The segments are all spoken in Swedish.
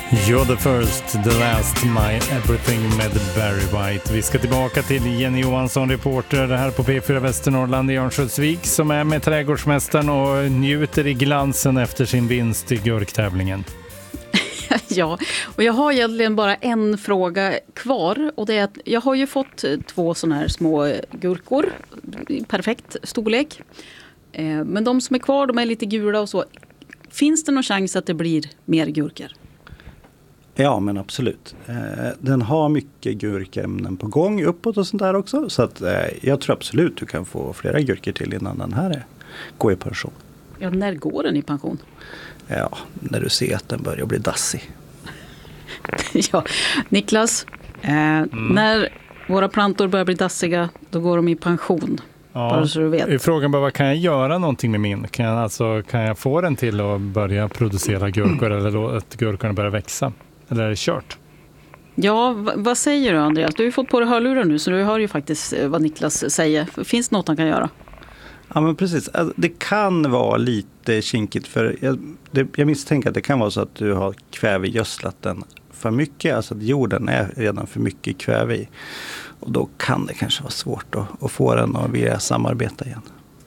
You're the first, the last, my everything med Barry White. Vi ska tillbaka till Jenny Johansson, reporter här på P4 Västernorrland i Örnsköldsvik, som är med trädgårdsmästaren och njuter i glansen efter sin vinst i gurktävlingen. Ja, och jag har egentligen bara en fråga kvar, och det är att jag har ju fått 2 såna här små gurkor i perfekt storlek. Men de som är kvar, de är lite gula och så. Finns det någon chans att det blir mer gurkor? Ja, men absolut. Den har mycket gurkämnen på gång uppåt och sånt där också. Så att jag tror absolut du kan få flera gurkor till innan den här går i pension. Ja, när går den i pension? Ja, när du ser att den börjar bli dassig. Ja, Niklas, när våra plantor börjar bli dassiga, då går de i pension. Ja, bara så du vet. Frågan bara, vad kan jag göra någonting med min? Kan jag få den till att börja producera gurkor eller att gurkorna börjar växa? Eller är det kört? Ja, vad säger du, Andreas? Du har ju fått på dig hörlurar nu, så du hör ju faktiskt vad Niklas säger. Finns det något han kan göra? Ja, men precis. Det kan vara lite kinkigt, för jag misstänker att det kan vara så att du har kvävegödslat den för mycket. Alltså att jorden är redan för mycket kväve i. Och då kan det kanske vara svårt att få den att vilja samarbeta igen.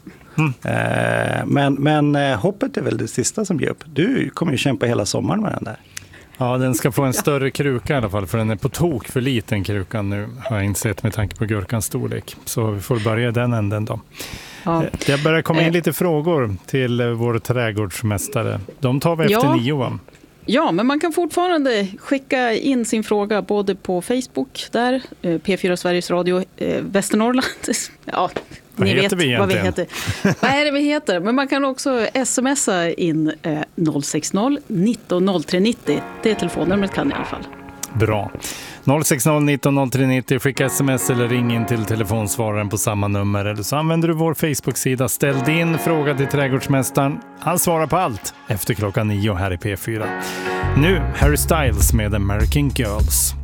Men hoppet är väl det sista som ger upp. Du kommer ju kämpa hela sommaren med den där. Ja, den ska få en större kruka i alla fall, för den är på tok för liten krukan nu, har jag insett med tanke på gurkans storlek. Så vi får börja den änden då. Ja. Det börjar komma in lite frågor till vår trädgårdsmästare. De tar vi efter 9, va? Ja, men man kan fortfarande skicka in sin fråga både på Facebook där, P4 Sveriges Radio Västernorrland. Ja, vad ni heter vet vi vad vi egentligen? heter. Vad är det vi heter? Men man kan också smsa in 060 19 03 90. Det är telefonnumret, kan i alla fall. Bra. 060 19 03 90. Skicka sms eller ring in till telefonsvararen på samma nummer. Eller så använder du vår Facebook-sida. Ställ din fråga till trädgårdsmästaren. Han svarar på allt efter klockan 9 här i P4. Nu Harry Styles med American Girls.